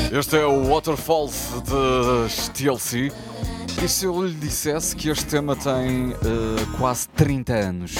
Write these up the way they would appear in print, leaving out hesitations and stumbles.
Este é o Waterfalls de TLC. E se eu lhe dissesse que este tema tem quase 30 anos?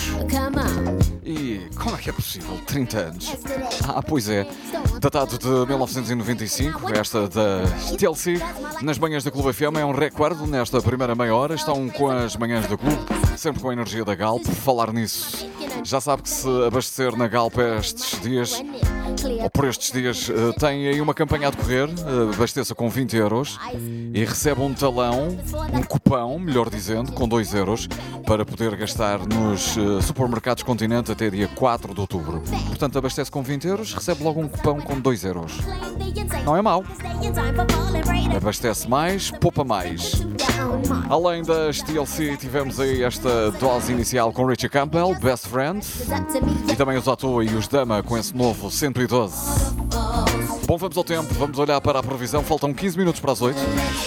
E como é que é possível? 30 anos? Pois é. Datado de 1995, esta da TLC, nas manhãs da Clube FM, é um recorde nesta primeira meia hora. Estão com as manhãs da Clube, sempre com a energia da Galp. Falar nisso, já sabe que se abastecer na Galp estes dias, ou por estes dias, tem aí uma campanha a decorrer. Abasteça com 20 euros e recebe um talão, um cupão, melhor dizendo, com 2 euros, para poder gastar nos supermercados Continente até dia 4 de outubro. Portanto, abastece com 20 euros, recebe logo um cupão com 2 euros. Não é mau. Abastece mais, poupa mais. Além das TLC, tivemos aí esta dose inicial com Richie Campbell, Best Friend, e também os Ato e os Dama com esse novo 112. Bom, vamos ao tempo, vamos olhar para a previsão. Faltam 15 minutos para as 8.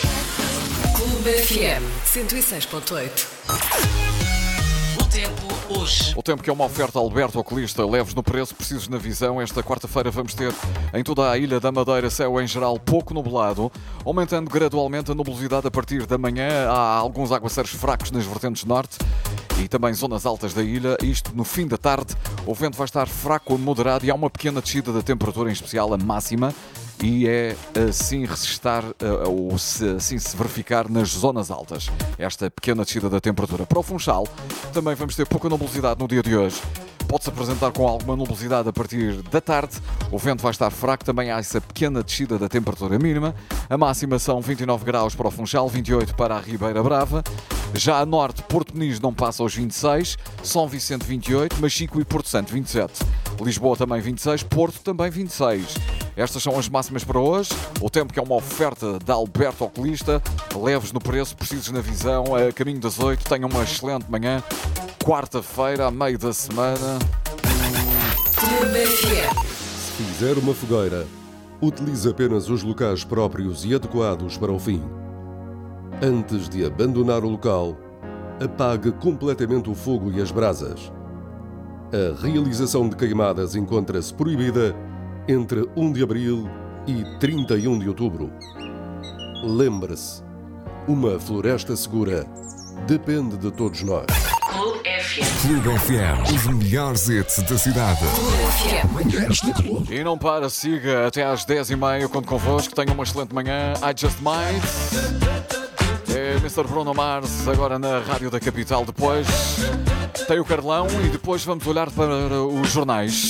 Clube FM 106.8. O tempo hoje. O tempo, que é uma oferta Alberto Oculista, leves no preço, precisos na visão. Esta quarta-feira vamos ter em toda a Ilha da Madeira céu em geral pouco nublado, aumentando gradualmente a nubosidade a partir da manhã. Há alguns aguaceiros fracos nas vertentes norte e também zonas altas da ilha. Isto no fim da tarde. O vento vai estar fraco ou moderado e há uma pequena descida da temperatura, em especial a máxima, e é assim resistar, ou assim se verificar nas zonas altas, esta pequena descida da temperatura. Para o Funchal, também vamos ter pouca nubosidade no dia de hoje. Pode-se apresentar com alguma nubosidade a partir da tarde. O vento vai estar fraco, também há essa pequena descida da temperatura mínima. A máxima são 29 graus para o Funchal, 28 para a Ribeira Brava. Já a norte, Porto Peniz não passa aos 26, São Vicente 28, Machico e Porto Santo 27. Lisboa também 26, Porto também 26. Estas são as máximas para hoje. O tempo, que é uma oferta da Alberto Oculista, leves no preço, precisos na visão, a caminho das 8. Tenham uma excelente manhã. Quarta-feira, a meio da semana. Se fizer uma fogueira, utilize apenas os locais próprios e adequados para o fim. Antes de abandonar o local, apague completamente o fogo e as brasas. A realização de queimadas encontra-se proibida entre 1 de abril e 31 de outubro. Lembre-se, uma floresta segura depende de todos nós. Clube FM, os melhores hits da cidade. E não para, siga até às 10h30 quando convosco. Tenha uma excelente manhã. I Just Might. É Mr. Bruno Mars, agora na Rádio da Capital. Depois tem o Carlão e depois vamos olhar para os jornais.